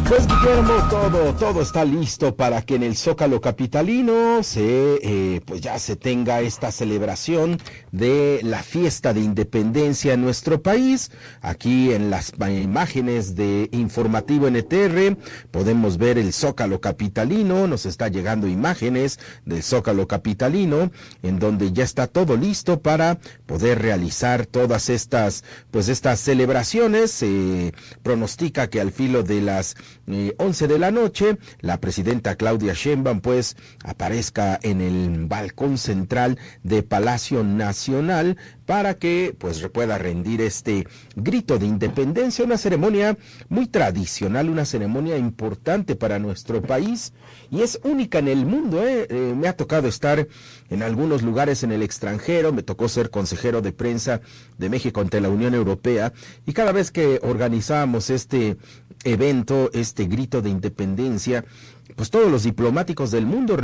Pues Guillermo, todo está listo para que en el Zócalo capitalino pues ya se tenga esta celebración de la fiesta de independencia en nuestro país. Aquí en las imágenes de Informativo NTR podemos ver el Zócalo capitalino, nos está llegando imágenes del Zócalo capitalino en donde ya está todo listo para poder realizar todas estas celebraciones. Se pronostica que al filo de las 11 de la noche, la presidenta Claudia Sheinbaum pues aparezca en el balcón central de Palacio Nacional para que pues pueda rendir este grito de independencia, una ceremonia muy tradicional, una ceremonia importante para nuestro país y es única en el mundo. Me ha tocado estar en algunos lugares en el extranjero, me tocó ser consejero de prensa de México ante la Unión Europea y cada vez que organizábamos este evento, este grito de independencia, pues todos los diplomáticos del mundo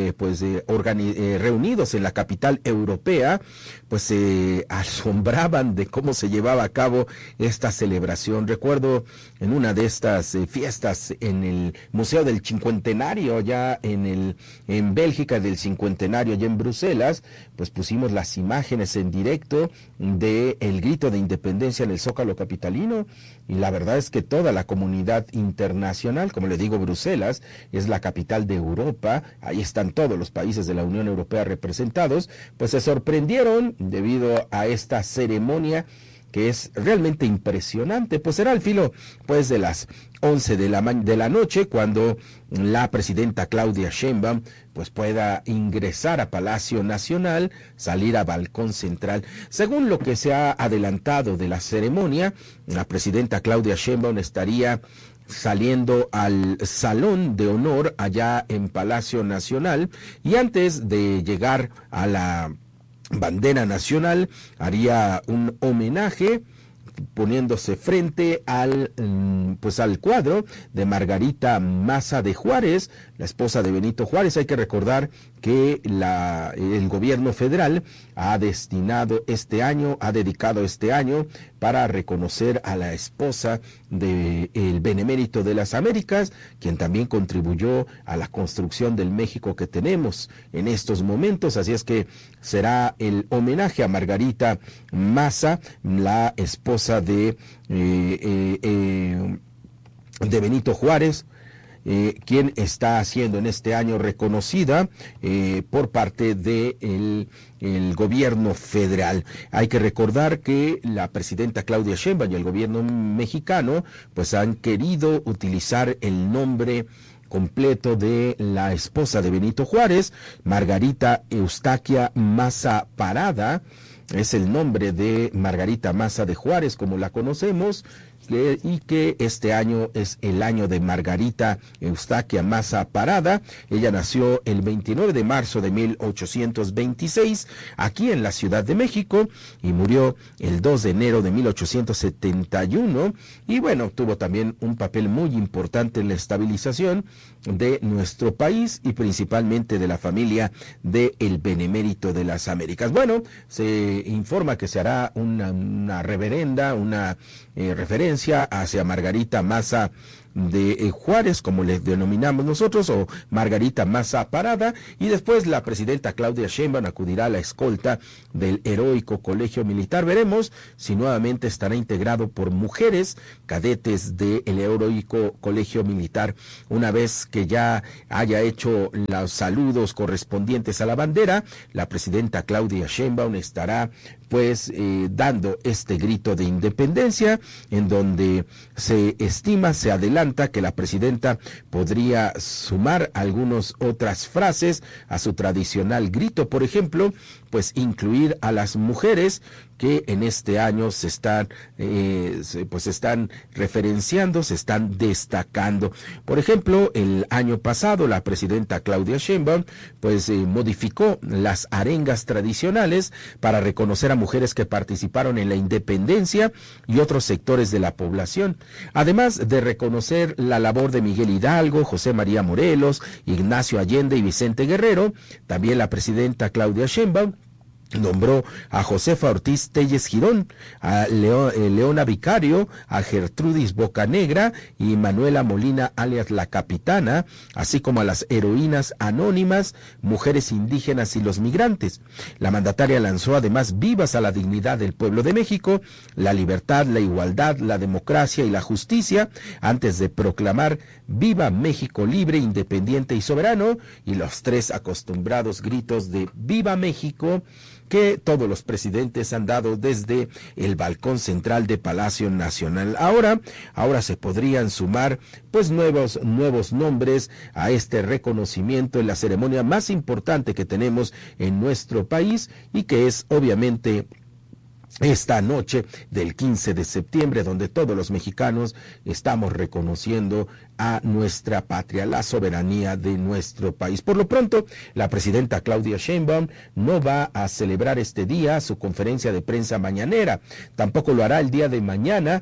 reunidos en la capital europea, pues se asombraban de cómo se llevaba a cabo esta celebración. Recuerdo en una de estas fiestas en el Museo del Cincuentenario, ya en Bélgica, del Cincuentenario, allá en Bruselas, pues pusimos las imágenes en directo de el grito de independencia en el Zócalo capitalino, y la verdad es que toda la comunidad internacional, como le digo, Bruselas es la capital de Europa, ahí están todos los países de la Unión Europea representados, pues se sorprendieron debido a esta ceremonia que es realmente impresionante. Pues será al filo pues de las 11 de la noche cuando la presidenta Claudia Sheinbaum pues pueda ingresar a Palacio Nacional, salir a Balcón Central. Según lo que se ha adelantado de la ceremonia, la presidenta Claudia Sheinbaum estaría saliendo al Salón de Honor allá en Palacio Nacional y antes de llegar a la bandera nacional haría un homenaje poniéndose frente al cuadro de Margarita Maza de Juárez, la esposa de Benito Juárez. Hay que recordar que el gobierno federal ha dedicado este año para reconocer a la esposa del Benemérito de las Américas, quien también contribuyó a la construcción del México que tenemos en estos momentos. Así es que será el homenaje a Margarita Maza, la esposa de Benito Juárez, quien está siendo en este año reconocida por parte del gobierno federal. Hay que recordar que la presidenta Claudia Sheinbaum y el gobierno mexicano pues han querido utilizar el nombre completo de la esposa de Benito Juárez, Margarita Eustaquia Maza Parada. Es el nombre de Margarita Maza de Juárez, como la conocemos, y que este año es el año de Margarita Eustaquia Maza Parada. Ella nació el 29 de marzo de 1826 aquí en la Ciudad de México y murió el 2 de enero de 1871. Y bueno, tuvo también un papel muy importante en la estabilización de nuestro país y principalmente de la familia del Benemérito de las Américas. Bueno, se informa que se hará una referencia hacia Margarita Maza de Juárez, como le denominamos nosotros, o Margarita Maza Parada, y después la presidenta Claudia Sheinbaum acudirá a la escolta del heroico Colegio Militar. Veremos si nuevamente estará integrado por mujeres cadetes del heroico Colegio Militar, una vez que ya haya hecho los saludos correspondientes a la bandera. La presidenta Claudia Sheinbaum estará pues dando este grito de independencia, en donde se adelanta que la presidenta podría sumar algunas otras frases a su tradicional grito. Por ejemplo, pues incluir a las mujeres que en este año se están referenciando, se están destacando. Por ejemplo, el año pasado la presidenta Claudia Sheinbaum pues modificó las arengas tradicionales para reconocer a mujeres que participaron en la independencia y otros sectores de la población, además de reconocer la labor de Miguel Hidalgo, José María Morelos, Ignacio Allende y Vicente Guerrero. También la presidenta Claudia Sheinbaum nombró a Josefa Ortiz Telles Girón, a Leona Vicario, a Gertrudis Bocanegra y Manuela Molina alias La Capitana, así como a las heroínas anónimas, mujeres indígenas y los migrantes. La mandataria lanzó además vivas a la dignidad del pueblo de México, la libertad, la igualdad, la democracia y la justicia, antes de proclamar Viva México libre, independiente y soberano, y los tres acostumbrados gritos de Viva México que todos los presidentes han dado desde el balcón central de Palacio Nacional. Ahora se podrían sumar pues nuevos nombres a este reconocimiento en la ceremonia más importante que tenemos en nuestro país y que es obviamente esta noche del 15 de septiembre, donde todos los mexicanos estamos reconociendo a nuestra patria, la soberanía de nuestro país. Por lo pronto, la presidenta Claudia Sheinbaum no va a celebrar este día su conferencia de prensa mañanera. Tampoco lo hará el día de mañana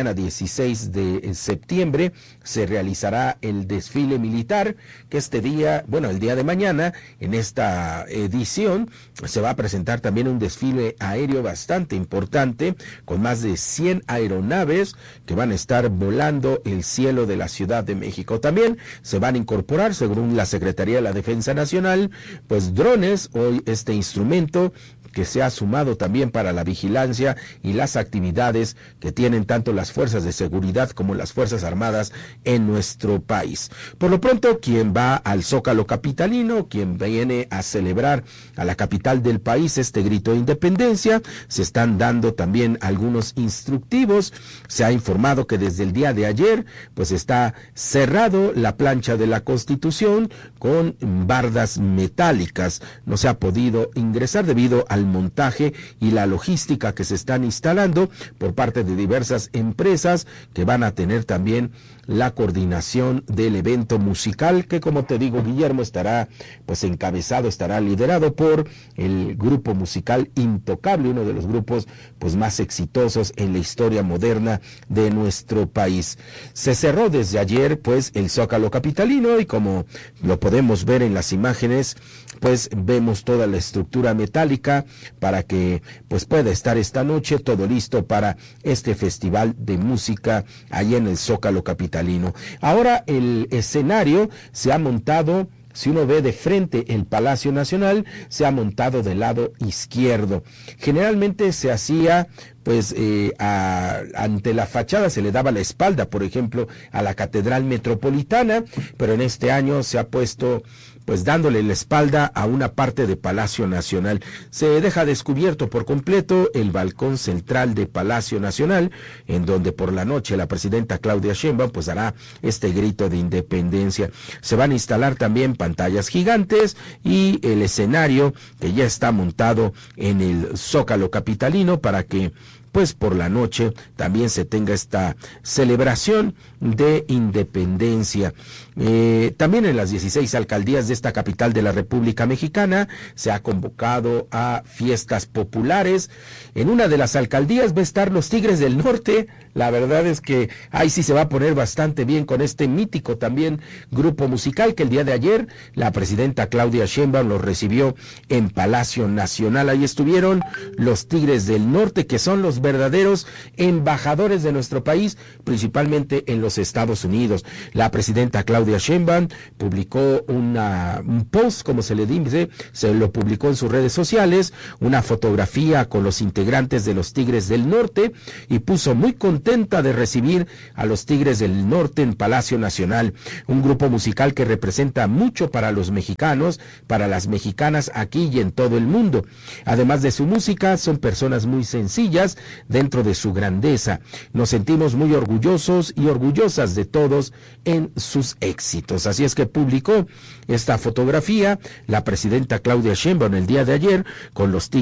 16 de septiembre, se realizará el desfile militar, que el día de mañana, en esta edición, se va a presentar también un desfile aéreo bastante importante, con más de 100 aeronaves que van a estar volando el cielo de la Ciudad de México. También se van a incorporar, según la Secretaría de la Defensa Nacional, pues drones, hoy este instrumento que se ha sumado también para la vigilancia y las actividades que tienen tanto las fuerzas de seguridad como las Fuerzas Armadas en nuestro país. Por lo pronto, quien va al Zócalo capitalino, quien viene a celebrar a la capital del país este grito de independencia, se están dando también algunos instructivos. Se ha informado que desde el día de ayer, pues está cerrado la plancha de la Constitución con bardas metálicas. No se ha podido ingresar debido al montaje y la logística que se están instalando por parte de diversas empresas que van a tener también la coordinación del evento musical, que, como te digo, Guillermo, estará liderado por el grupo musical Intocable, uno de los grupos pues más exitosos en la historia moderna de nuestro país. Se cerró desde ayer pues el Zócalo capitalino y, como lo podemos ver en las imágenes, pues vemos toda la estructura metálica para que pues pueda estar esta noche todo listo para este festival de música allá en el Zócalo capitalino. Ahora el escenario se ha montado, si uno ve de frente el Palacio Nacional, se ha montado del lado izquierdo. Generalmente se hacía pues ante la fachada, se le daba la espalda, por ejemplo, a la Catedral Metropolitana, pero en este año se ha puesto pues dándole la espalda a una parte de Palacio Nacional. Se deja descubierto por completo el balcón central de Palacio Nacional, en donde por la noche la presidenta Claudia Sheinbaum pues hará este grito de independencia. Se van a instalar también pantallas gigantes y el escenario que ya está montado en el Zócalo capitalino para que pues por la noche también se tenga esta celebración de independencia. También en las 16 alcaldías de esta capital de la República Mexicana se ha convocado a fiestas populares. En una de las alcaldías va a estar los Tigres del Norte. La verdad es que ahí sí se va a poner bastante bien con este mítico también grupo musical que el día de ayer la presidenta Claudia Sheinbaum los recibió en Palacio Nacional. Ahí estuvieron los Tigres del Norte, que son los verdaderos embajadores de nuestro país, principalmente en los Estados Unidos. La presidenta Claudia Sheinbaum publicó un post, como se le dice, se lo publicó en sus redes sociales, una fotografía con los integrantes de los Tigres del Norte, y puso muy contenta de recibir a los Tigres del Norte en Palacio Nacional, un grupo musical que representa mucho para los mexicanos, para las mexicanas aquí y en todo el mundo. Además de su música, son personas muy sencillas dentro de su grandeza. Nos sentimos muy orgullosos y orgullosas de todos en sus éxitos. Así es que publicó esta fotografía la presidenta Claudia Sheinbaum el día de ayer con los Tigres